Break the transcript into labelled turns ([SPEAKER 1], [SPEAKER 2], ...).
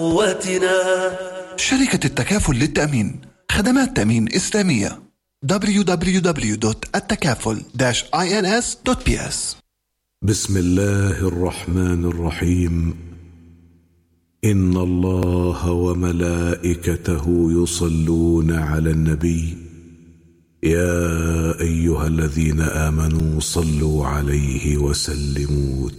[SPEAKER 1] قوتنا.
[SPEAKER 2] شركة التكافل للتأمين، خدمات تأمين إسلامية. www.التكافل-ins.ps.
[SPEAKER 3] بسم الله الرحمن الرحيم. إن الله وملائكته يصلون على النبي، يا أيها الذين آمنوا صلوا عليه وسلموا